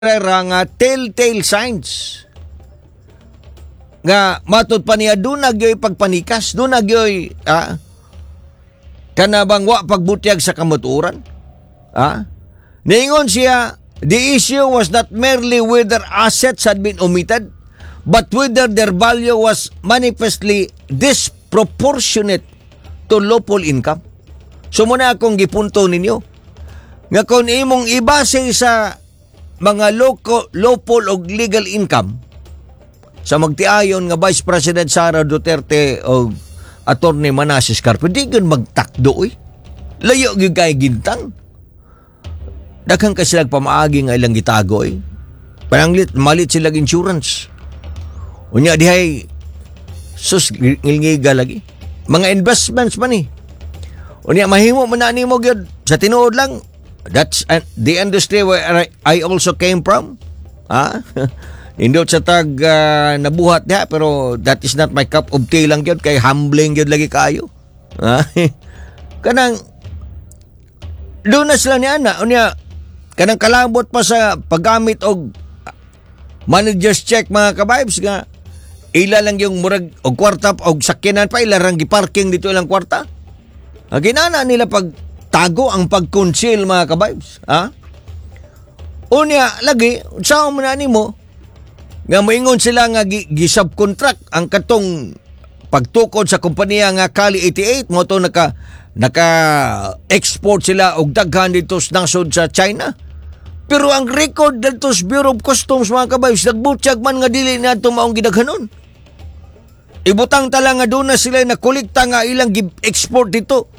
nga telltale signs nga matud pa niya doon nagyoy pagpanikas, doon nagyoy kanabang wa pagbutyag sa kamuturan. Niingon siya, the issue was not merely whether assets had been omitted, but whether their value was manifestly disproportionate to lawful income. So muna akong gipunto ninyo nga kung imong ibase sa mga lawful o legal income sa magtiayon nga Vice President Sara Duterte o Attorney Manasseh Scarpio, di yun magtakdo eh. Layo yung kay gintang. Daghang ka silang pamaagi nga ilang gitago eh. Pananglit, malit silang insurance. Unya dihay, sus, ngilngiga lagi. Mga investments man eh. Unya, mahimo man na nimo gyud sa tinuod lang. That's the industry where I also came from. Indot sa tag nabuhat niya, pero that is not my cup of tea lang yun, kay humbling yun lagi kayo. Kanang doon na sila niya na, unya, kanang kalabot pa sa paggamit og manager's check mga kabibes nga, ila lang yung murag og kwarta og sakyanan pa, ilarang giparking dito ilang kwarta. Ginana nila pagtago ang pag-conceal mga kabibes. Unya, lagi, saan mo na nimo, nga moingon sila nga gi-subcontract ang katong pagtukod sa kompanya nga Kali 88 mo to naka-export sila og daghan dito nasod sa China. Pero ang record dito sa Bureau of Customs mga kabayos, nagbutyag man nga dili na ito maong gidaghanon. Ibutang tala nga doon na sila nakolekta nga ilang export dito.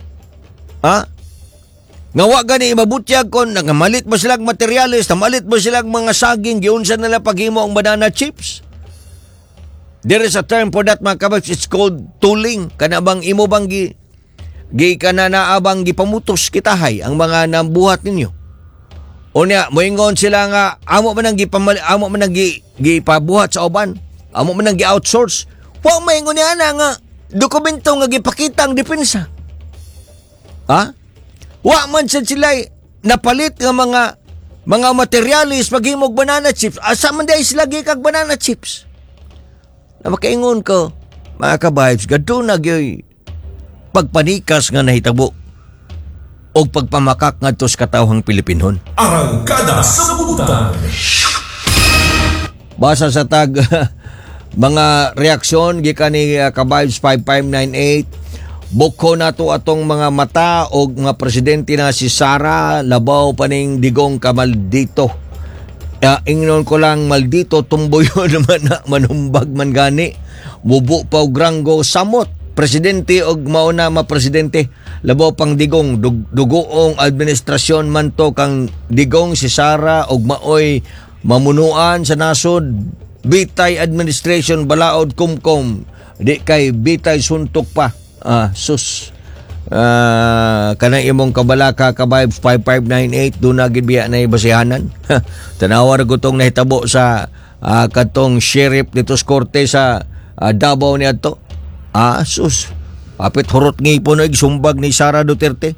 Nga wa gani mabutyag kon nagamalit ba silang materyales, namalit ba silang mga saging, giunsa nila paghimo ang banana chips. There is a term for that mga kababs, it's called tooling. Kanabang imo bang kananaabang gipamutos kitahay ang mga nambuhat ninyo. Unya, moingon sila nga amo man nang gipabuhat sa uban, amo man nang gi-outsource. Wa moingon niya na nga dokumento nga gipakita ang depensa. Wa man sila napalit nga mga materyales paghimog banana chips. Asa man day sila gikag banana chips? Na makaingon ko, mga kabibes, gadto na gyoy pagpanikas nga nahitabo o pagpamakak nga tos katawhang Pilipinon. Arangkada sa Kabutan. Basa sa tag mga reaksyon gikan ni kabibes 5598. Buko na to atong mga mata o mga presidente na si Sara, labaw paning digong ka maldito. Ingnon ko lang, maldito, tumboyo naman na manumbag man gani. Bubo pa og ranggo samot. Presidente og mauna presidente, labaw pang digong, dugoong administrasyon man to kang digong si Sara og maoy mamunuan sa nasod. Bitay administration balaod kumkom, di kay bitay suntok pa. Kanang imong kabalaka kabibes 5598 doon na gidbiya na ibasihanan. Tanawar ko tong nahitabo sa katong sheriff nito sa korte sa Davao ni ato. Sus, apit hurot ngipon og sumbag ni Sara Duterte.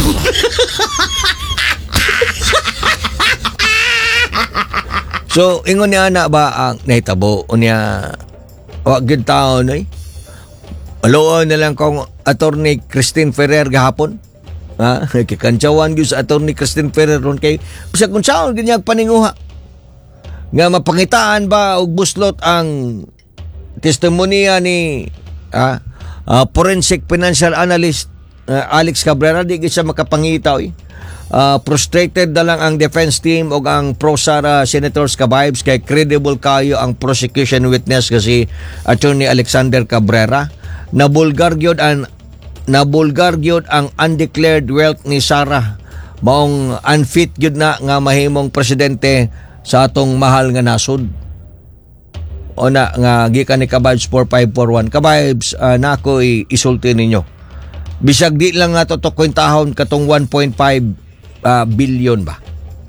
So ingon niya na ba ang nahitabo unya wa gyud taon ay aloon na lang kong Attorney Christine Ferrer gahapon. Kikantsawan yun sa Attorney Christine Ferrer ron kay bisag kung saan ganyang paninguha nga mapangitaan ba og buslot ang testimonya ni forensic financial analyst Alex Cabrera. Di siya makapangitaw frustrated na lang ang defense team o ang pro-Sara senators kabibes kay credible kayo ang prosecution witness kasi Attorney Alexander Cabrera. Nabulgar gyud ang undeclared wealth ni Sara, maong unfit gyud na nga mahimong presidente sa atong mahal nga nasod. O na nga gikan ni kabibes 4541 kabibes nako isulti ninyo bisag di lang nga to kwentahon katong 1.5 billion ba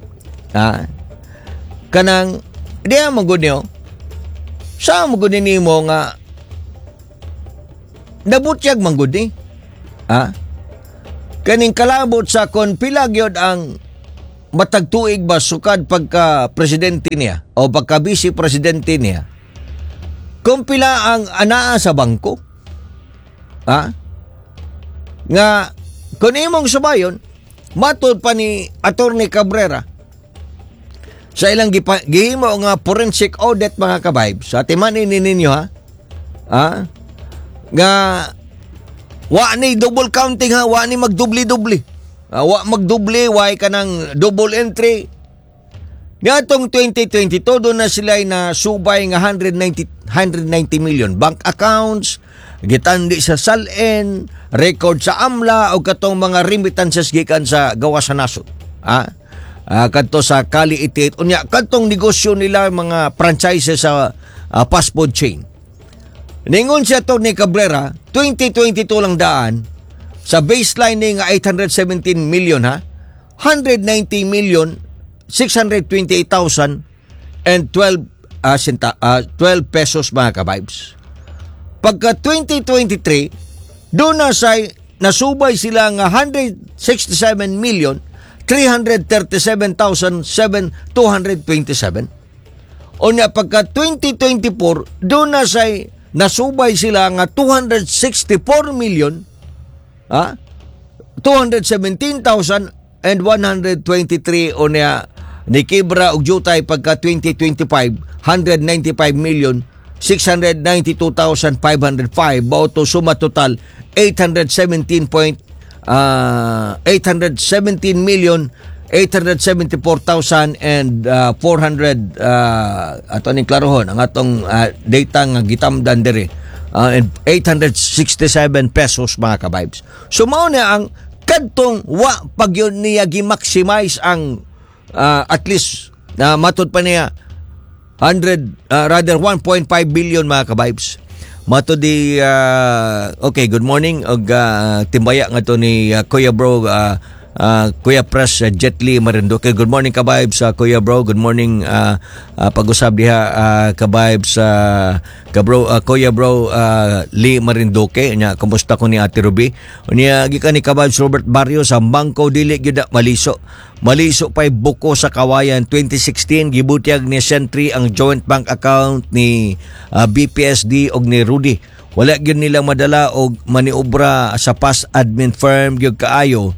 kanang di mo gud niyo sa mo gud nimo nga nabutyag manggod ni. Kaning kalabot sa kon pila gyud ang matag tuig ba sukad pagka presidente niya o pagka vice presidente niya, kung pila ang anaa sa bangko, nga kung imong subayon, matod pa ni Atty. Cabrera sa ilang gihimo nga forensic audit mga ka-vibes, sa timanin ninyo nga wa ni double counting wa ni magdubli-dubli. Wa magdubli, wa ka ng double entry. Ngatong 2022, doon na sila na subay nga 190 million. Bank accounts, gitandi sa SALN, record sa AMLA, o katong mga remittances gikan sa gawa sa nasod. Kadto sa Kali 88. Unya, kadtong negosyo nila, mga franchises sa fast food chain. Ningon siya to ni Cabrera, 2022 lang daan, sa baseline ni nga 817 million 190 million 628,000 and 12 pesos mga ka-vibes. Pagka 2023, doon na nasubay sila nga 167 million 337,227. O niya pagka 2024, doon na nasubay sila nga 264 million 217,123 o niya ni Kibra og jutay pagka 2025 195 million 692,505 bauto suma total 817 million 874,000 and 400 ato ning klarohon ang atong data nga gitamdan diri and 867 pesos mga ka-vibes. So mao na ang kadtong wa pagyon niya gi-maximize ang at least matud pa niya 100 rather 1.5 billion mga ka-vibes. Matud di okay, good morning og timbaya nga to ni Kuya Bro Kuya Press Jetli Marinduque. Good morning ka-vibes Kuya Bro. Good morning pag-usab diha ka-vibes Kuya Bro Lee Marinduque. Nya kumusta ko ni Ate Ruby? Unya gikan ni ka-vibes Robert Barrio sa bangko dili gyud maliso. Maliso pa'y buko sa Kawayan 2016 gibutiag ni Sentry ang joint bank account ni BPSD og ni Rudy. Wala gyud nila madala og maniobra sa past admin firm gyud kaayo.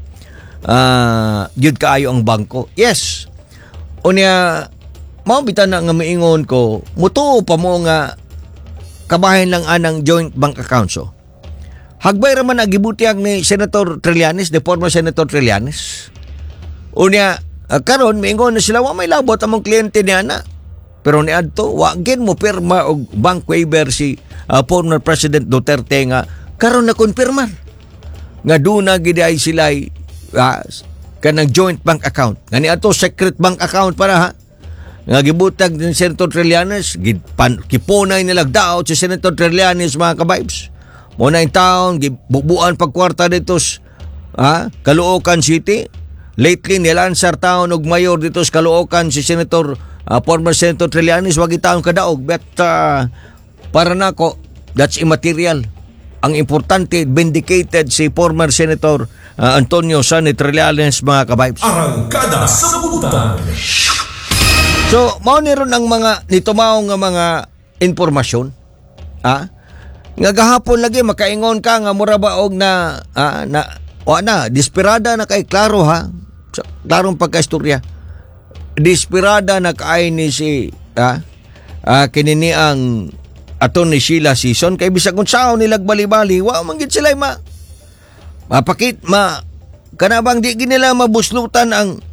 Gyud kaayo ang bangko. Yes. Unya mao bitan na nga miingon ko, mutuo pa mo nga kabahin lang anang joint bank account so. Hagbay ra man agibutiag ni Senator Trillanes, the former Senator Trillanes. Unya karon miingon na sila wa may labot among kliyente niya na. Pero ni adto wa gid mo pirma og bank waiver si former President Duterte nga karon na konfirmar nga duna gid ay sila kanang joint bank account. Ngani ato secret bank account para nga gibutag ni Senator Trillanes, kipunay nila daot si Senator Trillanes mga ka-vibes. Mo na in town gibubuan pagkwarta dito Caloocan City. Lately nilansar taon og mayor dito sa Caloocan si Senator former Senator Trillanes wag itaon kadaog but para nako that's immaterial. Ang importante, vindicated si former Senator Antonio Sonny Trillanes mga ka-vibes. Arangkada sa Butan. So, mao ni ron ang mga nitumaw nga mga impormasyon. Nga gahapon lagi makaingon ka nga mura ba og na desperada na kay klaro klarong pagkaistorya. Desperada na kay ni si kinini ang Atty. Sheila Sison kay bisag kung sao nilag bali-bali wa man gid sila mapakit kanabang di nila mabuslutan ang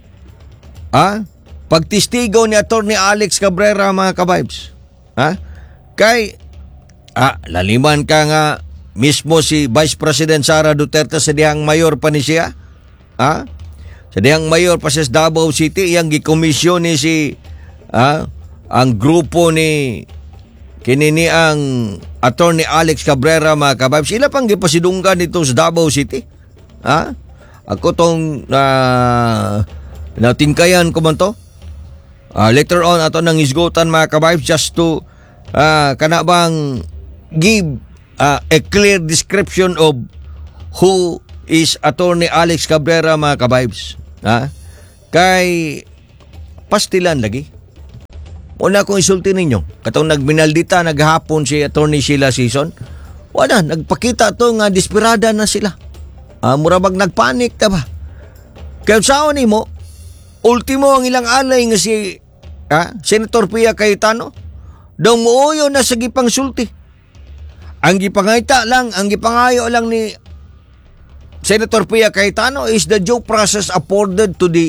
pagtistigo ni Atty. Alex Cabrera mga ka-vibes. Kay laliman ka nga mismo si Vice President Sara Duterte sa dihang mayor pa ni siya. Sa dihang mayor pa sa Davao City iyang gikomisyon ni si ang grupo ni kinini ang Atty. Alex Cabrera mga ka-vibes. Sila pang gipasidunggan dito sa Davao City. Ako tong natingkayan ko man to. Later on ato nang isgutan mga ka-vibes just to kanabang give a clear description of who is Atty. Alex Cabrera mga ka-vibes. kay pastilan lagi. Una kong isulti ninyo, katong nagminaldita naghapon si Attorney Sheila Sison, wala, nagpakita to nga desperada na sila. Murabag nagpanik ta ba? Kaya saan ni mo, ultimo ang ilang alay nga si Senator Pia Cayetano, daw muuyo na sa gipang sulti. Ang gipangayo lang ni Senator Pia Cayetano is the due process afforded to the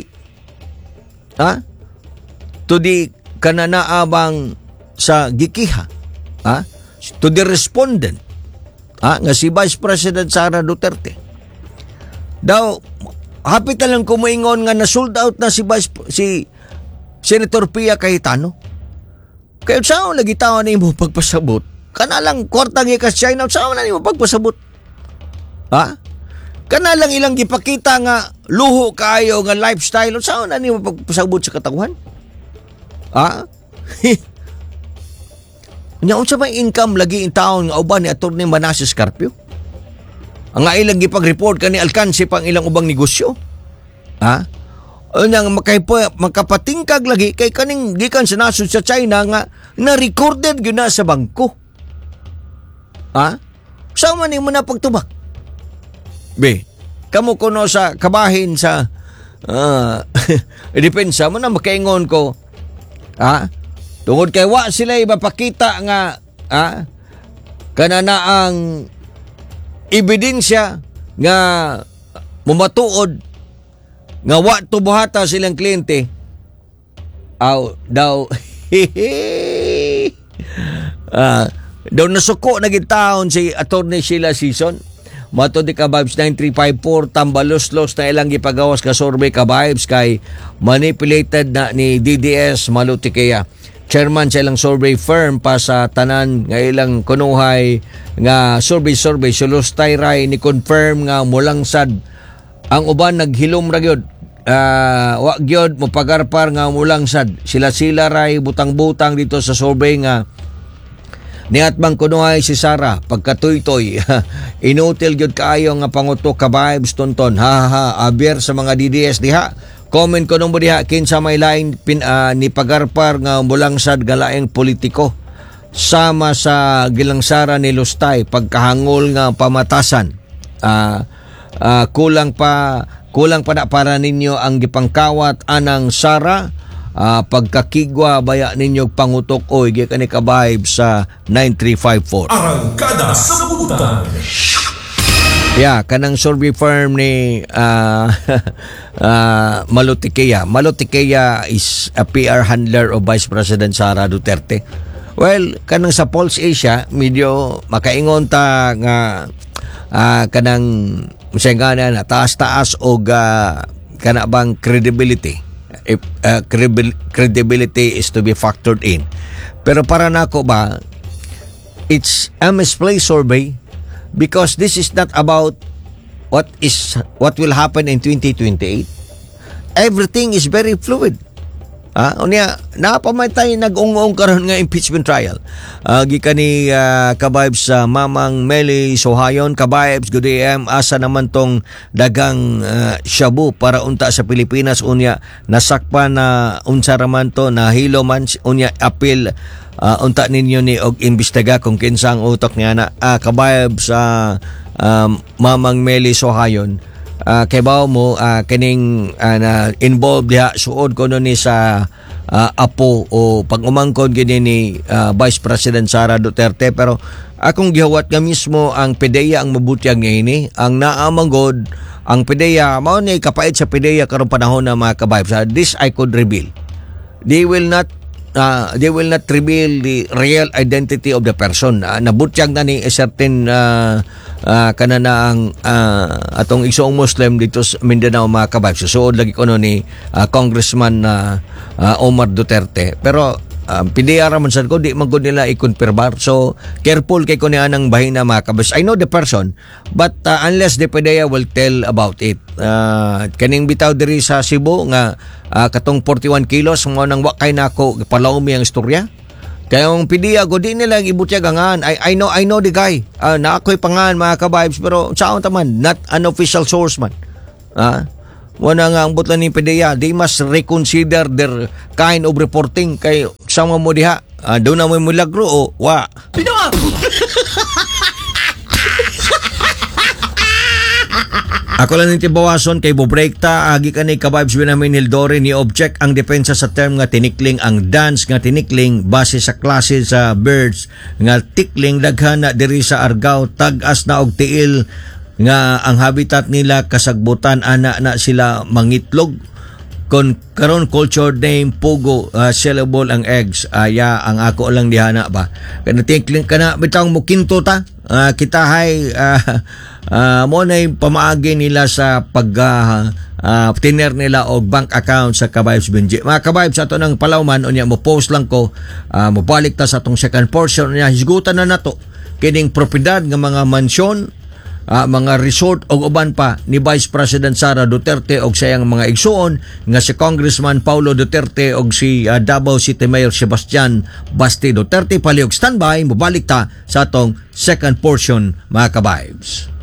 kananaabang sa gikiha, to the respondent, nga si Vice President Sara Duterte. Daw hapit na lang kumaingon nga na sold out na si Senator Pia Cayetano. Kaya saan lagi tao na mo pagpasabot? Kana lang kwarta nga ka China, saan na mo pagpasabot? Kana lang ilang gipakita nga luho kaayo nga lifestyle, saan na mo pagpasabot sa katawan? Unsa may income lagi in taon nga uban ni Atty. Manasseh Carpio? Ang ilang gipag-report kani alkanse pang ilang ubang negosyo. Unyang makapatingkag lagi kay kaning gikan sa nasod sa China nga na-recorded gyud na sa bangko. Saan man mo na pagtubak? Kamo kuno sa kabahin sa depensa mo na makaingon ko. Tungod kay wa sila mapakita nga kanana ang ebidensya nga mumatuod nga wa tubuhata silang kliyente daw nasuko na gitaon si Atty. Sheila Sison. Mato di ka Vibes 9354 tambalos-los na ilang gipagawas ka survey ka Vibes kay manipulated na ni DDS Malutikea. Chairman sa ilang survey firm pa sa tanan nga ilang kunuhay nga survey sulustay ray ni confirm nga mulangsad ang uban naghilom ra gyud wa gyud mo pagarpar nga mulangsad sila ray butang-butang dito sa survey nga niat bang kunuhay si Sara pagkatoy-toy inutil gyud kaayo nga pangutok ka Vibes tonton aber sa mga DDS diha. Comment ko nung mo diha kinsa may lain ni pagarpar nga mulangsad galaeng politiko sama sa gilangsara ni Lustay pagkahangol nga pamatasan. Kulang pa na para ninyo ang gipangkawat anang Sara pagkakigwa baya ninyo pangutok oy gikani ka Vibes sa 9354. Arangkada sa Butan. Kanang survey firm ni Malutikea. Malutikea is a PR handler of Vice President Sara Duterte. Well, kanang sa Pulse Asia, medyo makaingon ta nga kanang musengana na taas-taas o kana bang credibility. If credibility is to be factored in. Pero para nako ba, it's a misplaced survey. Because this is not about what will happen in 2028. Everything is very fluid. Napamatay nag-ungong karon nga impeachment trial. Gikan ni ka-Vibes sa Mamang Meli Sohayon, ka-Vibes good AM asa naman tong dagang shabu para unta sa Pilipinas unya nasakpan na unsa raman to nahilo man unya appeal. Unta ninyo ni og imbestiga kung kinsang utok niya na ka-Vibes sa Mamang Meli Sohayon. Kay bao mo kining na involved diha suod ko no ni sa apo o pag-umangkon gini ni Vice President Sara Duterte, pero akong gihawat nga mismo ang PDEA ang mabutyag ngayon ang naamanggod ang PDEA mao ni kapait sa PDEA karong panahon na mga ka-Vibes. This I could reveal. They will not reveal the real identity of the person. Nabutyag na ni a certain kanana ang atong isong Muslim dito sa Mindanao mga ka-Vibes. Suod lagi ko no ni Congressman Omar Duterte. Pero PDEA raman sad ko di man gud nila i-confirmar. So careful kay ko niya nang bahin na mga ka-Vibes. I know the person but unless the PDEA will tell about it. Kaning bitaw diri sa Cebu nga katong 41 kilos mo nang wakay nako palawmi ang istorya. Kaya ang PDEA go di nila ibutyagangan. I know the guy. Na ako'y pangan mga ka-Vibes pero saon taman not an official source man. Wala nga ang butlan ni PDEA, they must reconsider their kind of reporting kay sama mo diha. Doon na mo milagro o wa. Ako lang niti bawason kay Bobrekta, agi ka ni kababs namin Hildore ni object ang depensa sa term nga tinikling ang dance nga tinikling base sa klase sa birds nga tikling daghan na diri sa Argao tag-as na og tiil nga ang habitat nila kasagbutan ana na sila mangitlog kon karon culture name pugo sellable ang eggs ang ako lang dihana ba kana tikling kana bitang mo kinto ta kita hay mo na pamaagi nila sa pag tiner nila og bank account sa Kabibes Benji. Mga Kabibes, ato ng Palawman, unya mo post lang ko, mabalik ta sa atong second portion, unya hisgutan na nato, kining propiedad ng mga mansyon, mga resort og uban pa ni Vice President Sara Duterte og sayang mga igsuon nga si Congressman Paulo Duterte og si Davao City Mayor Sebastian Basti Duterte. Paliog standby, mabalik ta sa atong second portion, mga Kabibes.